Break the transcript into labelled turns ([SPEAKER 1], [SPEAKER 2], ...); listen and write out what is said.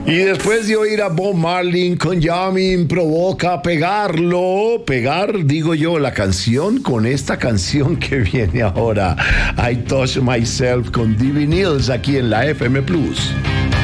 [SPEAKER 1] Y después de oír a Bob Marley con Yamin provoca pegar, digo yo, la canción con esta canción que viene ahora, I Touch Myself con Divi Nils aquí en la FM Plus.